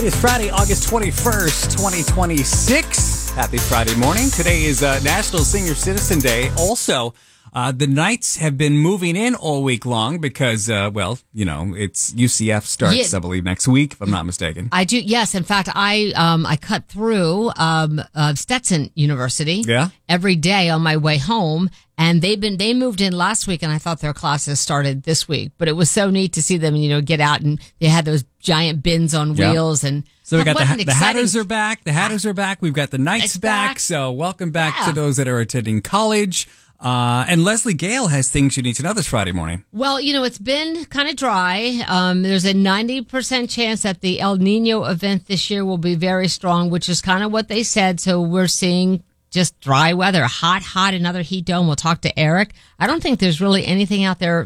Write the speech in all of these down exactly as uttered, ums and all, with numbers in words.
It is Friday, August twenty-first, twenty twenty-six. Happy Friday morning. Today is uh, National Senior Citizen Day. Also, uh, the Knights have been moving in all week long because, uh, well, you know, it's U C F starts, Yeah. I believe, next week, if I'm not mistaken. I do. Yes. In fact, I um I cut through um uh, Stetson University Yeah? every day on my way home, and they've been they moved in last week, and I thought their classes started this week. But it was so neat to see them, you know, get out, and they had those giant bins on Yeah. wheels, and So we got what the, an the exciting- Hatters are back. The Hatters are back. We've got the Knights It's back. back. So welcome back Yeah. to those that are attending college. Uh, and Leslie Gale has things you need to know this Friday morning. Well, you know, it's been kind of dry. Um, there's a ninety percent chance that the El Nino event this year will be very strong, which is kind of what they said. So we're seeing just dry weather, hot, hot, another heat dome. We'll talk to Eric. I don't think there's really anything out there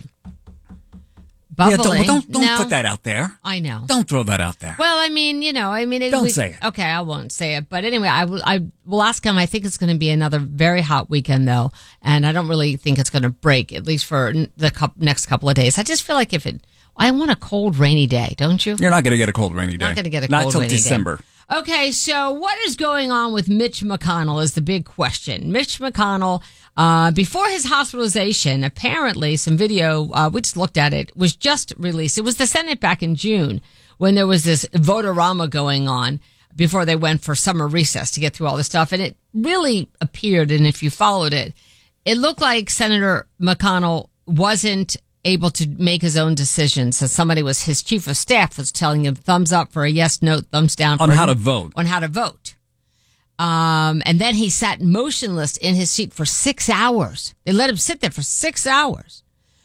Yeah, bubbling. don't don't, don't No, put that out there. I know. Don't throw that out there. Well, I mean, you know, I mean, it, Don't we- say it. Okay, I won't say it. But anyway, I will. I will ask him. I think it's going to be another very hot weekend, though, and I don't really think it's going to break, at least for n- the coup next couple of days. I just feel like if it, I want a cold, rainy day, don't you? You're not going to get a cold, rainy day. Not going to get a Not cold, till rainy day. December. Okay, so what is going on with Mitch McConnell is the big question. Mitch McConnell, uh, before his hospitalization, apparently some video, uh, we just looked at it, was just released. It was the Senate back in June when there was this votorama going on before they went for summer recess to get through all this stuff. And it really appeared, and if you followed it, it looked like Senator McConnell wasn't able to make his own decisions. So somebody was, his chief of staff was telling him thumbs up for a yes, no, thumbs down On for how a- to vote. On how to vote. Um, and then he sat motionless in his seat for six hours. They let him sit there for six hours.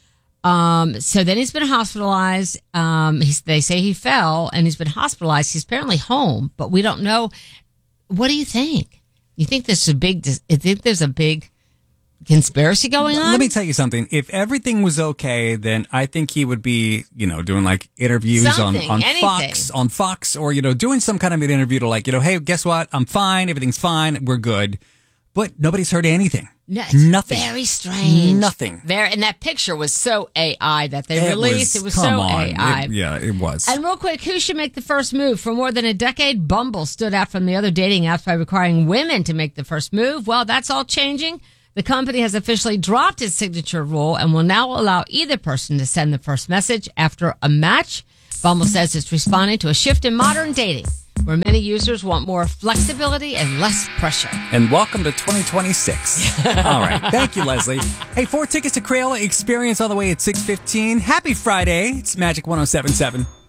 Um, so then he's been hospitalized. Um, he's, they say he fell and he's been hospitalized. He's apparently home, but we don't know. What do you think? You think there's a big, you think there's a big conspiracy going on? Let me tell you something. If everything was okay, then I think he would be, you know, doing like interviews Something, on, on anything. Fox, on Fox, or, you know, doing some kind of an interview to like, you know, hey, guess what? I'm fine. Everything's fine. We're good. But nobody's heard anything. No, it's Nothing. Very strange. Nothing. Very, and that picture was so A I that they It released. was- it was come so on. A I. It- yeah, it was. And real quick, who should make the first move? For more than a decade, Bumble stood out from the other dating apps by requiring women to make the first move. Well, that's all changing. The company has officially dropped its signature rule and will now allow either person to send the first message after a match. Bumble says it's responding to a shift in modern dating, where many users want more flexibility and less pressure. And welcome to twenty twenty-six. All right. Thank you, Leslie. Hey, four tickets to Crayola Experience all the way at six fifteen. Happy Friday. It's Magic one oh seven point seven.